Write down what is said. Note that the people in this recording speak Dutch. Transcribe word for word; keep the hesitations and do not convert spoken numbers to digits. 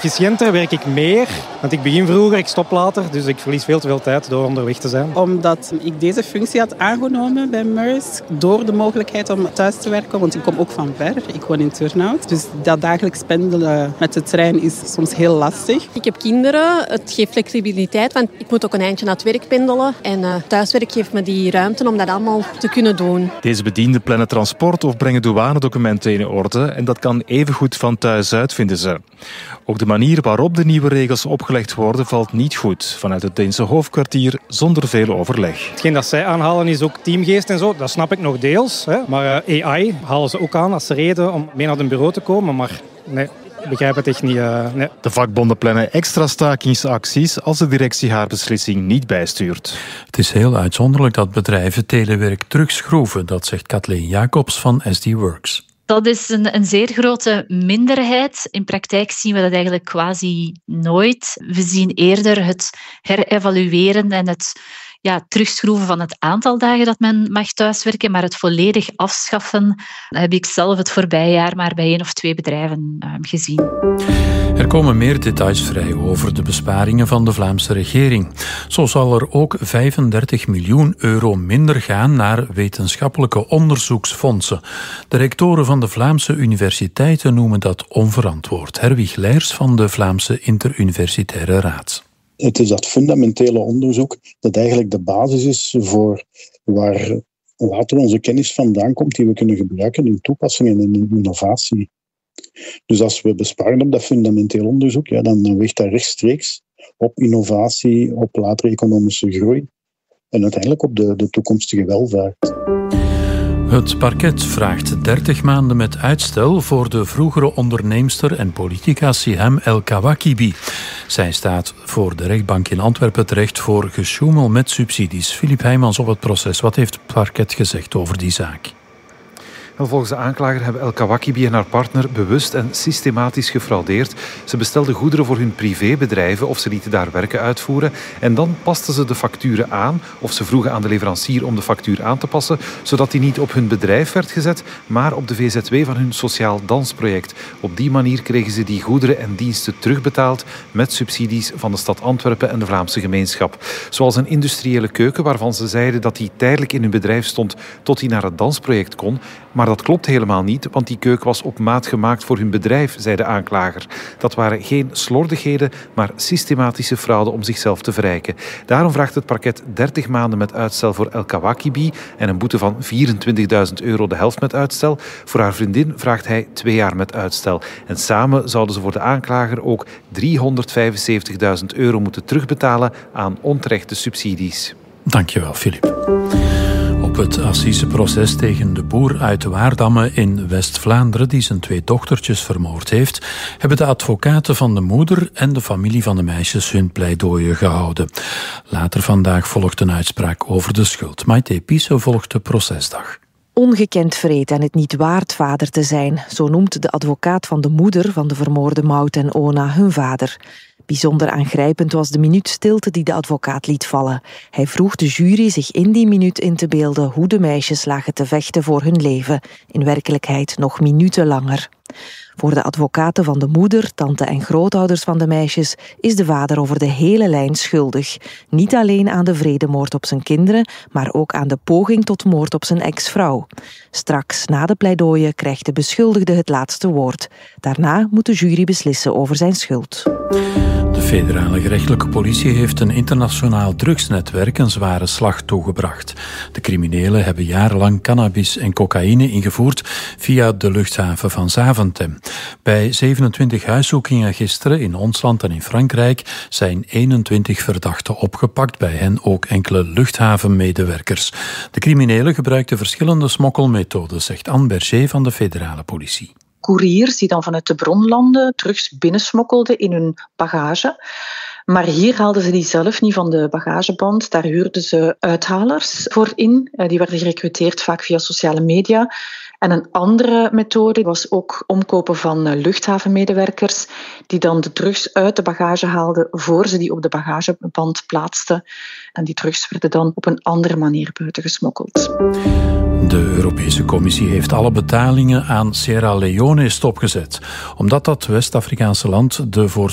efficiënter, werk ik meer. Want ik begin vroeger, ik stop later. Dus ik verlies veel te veel tijd door onderweg te zijn. Omdat ik deze functie had aangenomen bij Maersk. Door de mogelijkheid om thuis te werken. Want ik kom ook van ver. Ik woon in Turnhout. Dus dat dagelijks pendelen met de trein is soms heel lastig. Ik heb kinderen. Het geeft flexibiliteit. Want ik moet ook een eindje naar het werk pendelen. En uh, thuiswerk geeft me die ruimte om dat allemaal te kunnen doen. Deze bedienden plannen transport of brengen douanedocumenten in orde. En dat kan evengoed van thuis uit, vinden ze. Ook de manier waarop de nieuwe regels opgelegd worden valt niet goed. Vanuit het Deense hoofdkwartier zonder veel overleg. Hetgeen dat zij aanhalen is ook teamgeest en zo. Dat snap ik nog deels. Hè. Maar uh, A I halen ze ook aan als reden om mee naar een bureau te komen. Maar nee, ik begrijp het echt niet. Uh, nee. De vakbonden plannen extra stakingsacties als de directie haar beslissing niet bijstuurt. Het is heel uitzonderlijk dat bedrijven telewerk terugschroeven. Dat zegt Kathleen Jacobs van S D Works. Dat is een, een zeer grote minderheid. In praktijk zien we dat eigenlijk quasi nooit. We zien eerder het herevalueren en het ja, terugschroeven van het aantal dagen dat men mag thuiswerken, maar het volledig afschaffen heb ik zelf het voorbije jaar maar bij één of twee bedrijven uh, gezien. Er komen meer details vrij over de besparingen van de Vlaamse regering. Zo zal er ook vijfendertig miljoen euro minder gaan naar wetenschappelijke onderzoeksfondsen. De rectoren van de Vlaamse universiteiten noemen dat onverantwoord. Herwig Leijers van de Vlaamse Interuniversitaire Raad. Het is dat fundamentele onderzoek dat eigenlijk de basis is voor waar later onze kennis vandaan komt die we kunnen gebruiken in toepassingen en in innovatie. Dus als we besparen op dat fundamenteel onderzoek, ja, dan weegt dat rechtstreeks op innovatie, op latere economische groei en uiteindelijk op de, de toekomstige welvaart. Het parket vraagt dertig maanden met uitstel voor de vroegere onderneemster en politica Siham El Kawakibi. Zij staat voor de rechtbank in Antwerpen terecht voor gesjoemel met subsidies. Filip Heijmans op het proces. Wat heeft het parket gezegd over die zaak? Volgens de aanklager hebben El Kawakibi en haar partner bewust en systematisch gefraudeerd. Ze bestelden goederen voor hun privébedrijven of ze lieten daar werken uitvoeren. En dan pasten ze de facturen aan of ze vroegen aan de leverancier om de factuur aan te passen, zodat die niet op hun bedrijf werd gezet, maar op de V Z W van hun sociaal dansproject. Op die manier kregen ze die goederen en diensten terugbetaald met subsidies van de stad Antwerpen en de Vlaamse gemeenschap. Zoals een industriële keuken waarvan ze zeiden dat die tijdelijk in hun bedrijf stond tot die naar het dansproject kon. Maar dat klopt helemaal niet, want die keuken was op maat gemaakt voor hun bedrijf, zei de aanklager. Dat waren geen slordigheden, maar systematische fraude om zichzelf te verrijken. Daarom vraagt het parket dertig maanden met uitstel voor El Kawakibi en een boete van vierentwintigduizend euro, de helft met uitstel. Voor haar vriendin vraagt hij twee jaar met uitstel. En samen zouden ze voor de aanklager ook driehonderdvijfenzeventigduizend euro moeten terugbetalen aan onterechte subsidies. Dankjewel, Filip. Op het assiseproces tegen de boer uit Waardamme in West-Vlaanderen, die zijn twee dochtertjes vermoord heeft, hebben de advocaten van de moeder en de familie van de meisjes hun pleidooien gehouden. Later vandaag volgt een uitspraak over de schuld. Maite Piso volgt de procesdag. Ongekend vreed en het niet waard vader te zijn, zo noemt de advocaat van de moeder van de vermoorde Maud en Ona hun vader. Bijzonder aangrijpend was de minuut stilte die de advocaat liet vallen. Hij vroeg de jury zich in die minuut in te beelden hoe de meisjes lagen te vechten voor hun leven. In werkelijkheid nog minuten langer. Voor de advocaten van de moeder, tante en grootouders van de meisjes is de vader over de hele lijn schuldig. Niet alleen aan de vredemoord op zijn kinderen, maar ook aan de poging tot moord op zijn ex-vrouw. Straks, na de pleidooien, krijgt de beschuldigde het laatste woord. Daarna moet de jury beslissen over zijn schuld. De federale gerechtelijke politie heeft een internationaal drugsnetwerk een zware slag toegebracht. De criminelen hebben jarenlang cannabis en cocaïne ingevoerd via de luchthaven van Zaventem. Bij zevenentwintig huiszoekingen gisteren in ons land en in Frankrijk zijn eenentwintig verdachten opgepakt, bij hen ook enkele luchthavenmedewerkers. De criminelen gebruikten verschillende smokkelmethoden, zegt Anne Berger van de federale politie. Couriers die dan vanuit de bronlanden drugs binnensmokkelden in hun bagage. Maar hier haalden ze die zelf niet van de bagageband. Daar huurden ze uithalers voor in. Die werden gerecruiteerd vaak via sociale media. En een andere methode was ook omkopen van luchthavenmedewerkers die dan de drugs uit de bagage haalden voor ze die op de bagageband plaatsten. En die drugs werden dan op een andere manier buiten gesmokkeld. De Europese Commissie heeft alle betalingen aan Sierra Leone stopgezet, omdat dat West-Afrikaanse land de voor